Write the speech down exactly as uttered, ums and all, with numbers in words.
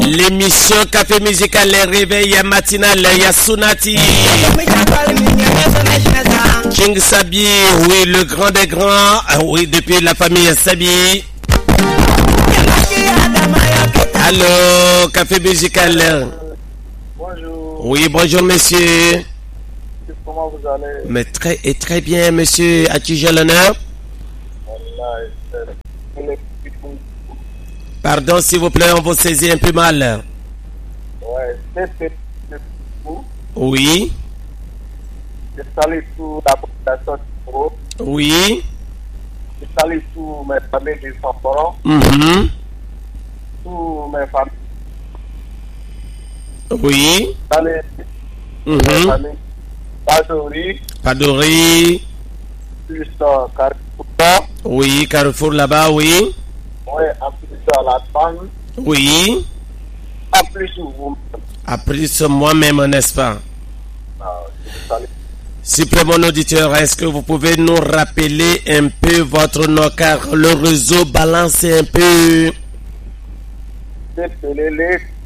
L'émission Café Musical, les réveils matinal, Yasunati. King Sabi, oui, le grand des grands, oui, depuis la famille Sabi. Allô, Café Musical. Bonjour. Oui, bonjour, monsieur. Comment vous allez? Mais très, et très bien, monsieur. As-tu l'honneur? Pardon, s'il vous plaît, on vous saisit un peu mal. Ouais, c'est Oui. Je salue toute la population du Congo. Oui. Je salue tous mes familles du Saint-Laurent. Mm-hmm. Tous mes familles. Oui. Je salue Mm-hmm. mes familles. Padori. Padori. Plus euh, Carrefour. Oui, Carrefour là-bas, oui. Oui, en plus à la femme. Oui. En plus vous. À plus moi-même, n'est-ce pas? Ah, je salue. S'il vous plaît, mon auditeur, est-ce que vous pouvez nous rappeler un peu votre nom, car le réseau balance un peu. C'est Pelele